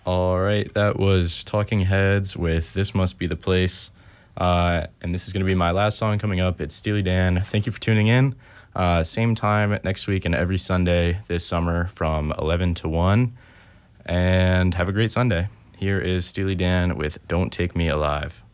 All right, that was Talking Heads with This Must Be the Place. And this is going to be my last song coming up. It's Steely Dan. Thank you for tuning in. Same time next week and every Sunday this summer from 11 to 1. And have a great Sunday. Here is Steely Dan with Don't Take Me Alive.